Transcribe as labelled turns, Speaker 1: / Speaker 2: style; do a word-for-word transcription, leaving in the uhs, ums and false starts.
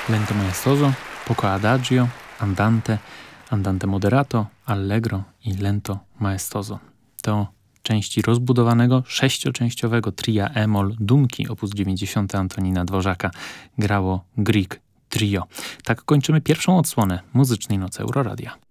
Speaker 1: Lento maestoso, poco adagio, andante, andante moderato, allegro i lento maestoso. To części rozbudowanego, sześcioczęściowego tria e-moll Dumki op. dziewięćdziesiąt Antonina Dworzaka grało Grieg Trio. Tak kończymy pierwszą odsłonę Muzycznej Nocy Euroradia.